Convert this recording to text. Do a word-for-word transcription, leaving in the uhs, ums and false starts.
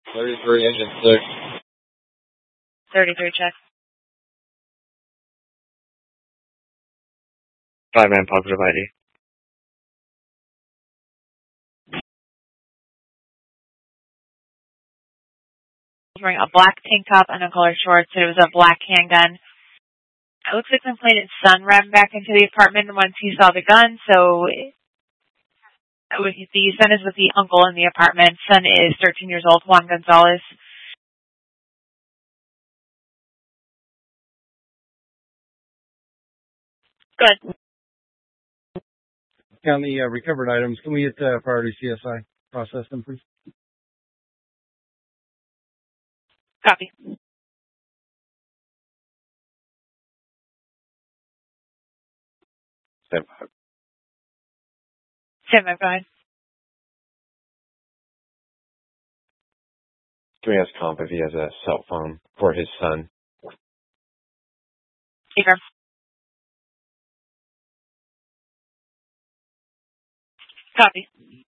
thirty-three, engine six. thirty-three, check. Five man positive I D. Wearing a black tank top and a color shorts. It was a black handgun. It looks like complainant's son ran back into the apartment once he saw the gun, so the son is with the uncle in the apartment. Son is thirteen years old, Juan Gonzalez. Good. On the uh, recovered items, can we get uh, priority C S I process them, please? Copy. Stand by. Stand by, go ahead. Can we ask Comp if he has a cell phone for his son? Affirm. Copy.